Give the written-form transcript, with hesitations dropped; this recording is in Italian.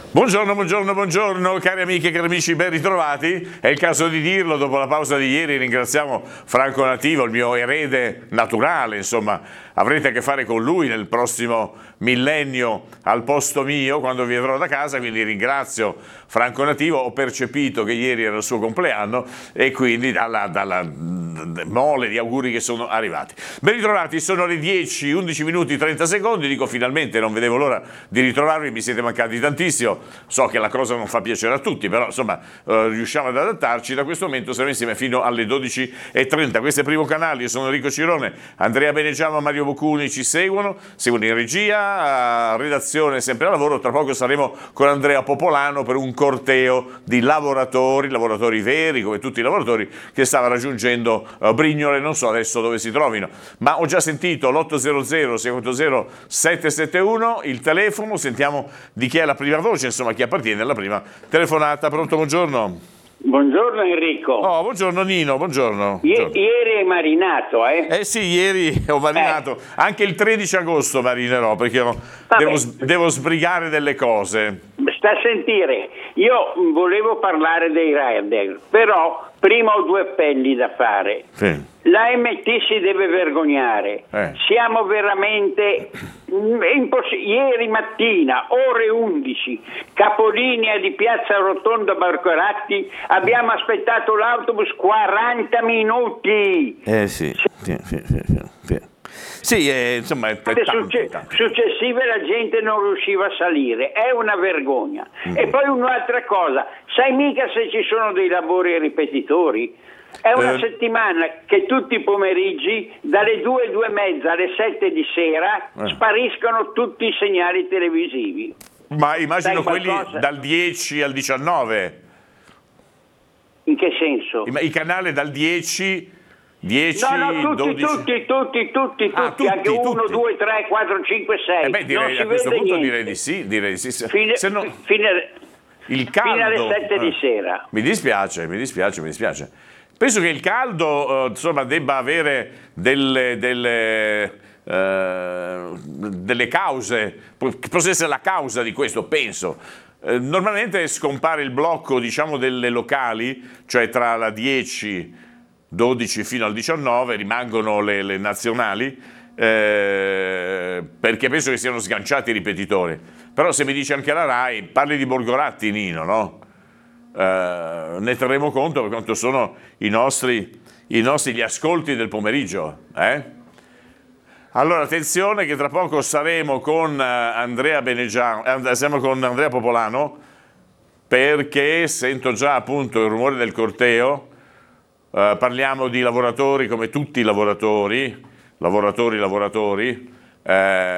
Buongiorno, buongiorno, buongiorno, cari amiche e cari amici, ben ritrovati. È il caso di dirlo, dopo la pausa di ieri ringraziamo Franco Nativo, il mio erede naturale, insomma, avrete a che fare con lui nel prossimo millennio al posto mio, quando vi vedrò da casa, quindi ringrazio Franco Nativo. Ho percepito che ieri era il suo compleanno e quindi dalla mole di auguri che sono arrivati. Ben ritrovati, sono le 10, 11 minuti, 30 secondi, dico finalmente, non vedevo l'ora di ritrovarvi, mi siete mancati tantissimo. So che la cosa non fa piacere a tutti, però insomma riusciamo ad adattarci. Da questo momento saremo insieme fino alle 12:30. Questo è Primo Canale, io sono Enrico Cirone, Andrea Benegiano, Mario Boccuni ci seguono in regia, redazione sempre a lavoro. Tra poco saremo con Andrea Popolano per un corteo di lavoratori veri, come tutti i lavoratori, che stava raggiungendo Brignole, non so adesso dove si trovino, ma ho già sentito l'800 680 771, il telefono, sentiamo di chi è la prima voce, insomma chi appartiene alla prima telefonata. Pronto, buongiorno. Buongiorno Enrico. Oh, buongiorno Nino, buongiorno. Ieri hai marinato, eh? Eh sì, ieri ho marinato, anche il 13 agosto marinerò, perché devo sbrigare delle cose. Sta a sentire, io volevo parlare dei rider, però prima ho due appelli da fare. Sì. La MT si deve vergognare, siamo veramente ieri mattina, ore 11, capolinea di Piazza Rotonda Barcoratti, abbiamo aspettato l'autobus 40 minuti. Sì. Sì, insomma, è tanto. Successive la gente non riusciva a salire, è una vergogna. E poi un'altra cosa, sai mica se ci sono dei lavori ripetitori? È una settimana che tutti i pomeriggi, dalle 2:30 alle 7 di sera, spariscono tutti i segnali televisivi. Ma immagino quelli dal 10 al 19. In che senso? Il canale dal 10... No, 12... tutti, anche 1, 2, 3, 4, 5, 6. Direi, a questo punto direi di sì. Fino alle 7 di sera. Mi dispiace. Penso che il caldo insomma debba avere delle cause, possa essere la causa di questo, penso. Normalmente scompare il blocco, diciamo, delle locali, cioè tra la 10, 12 fino al 19 rimangono le nazionali, perché penso che siano sganciati i ripetitori. Però se mi dice anche la RAI, parli di Borgoratti, Nino, no? Ne terremo conto per quanto sono gli ascolti del pomeriggio. Allora attenzione che tra poco saremo con Andrea Benegiano, siamo con Andrea Popolano, perché sento già appunto il rumore del corteo. Parliamo di lavoratori come tutti i lavoratori,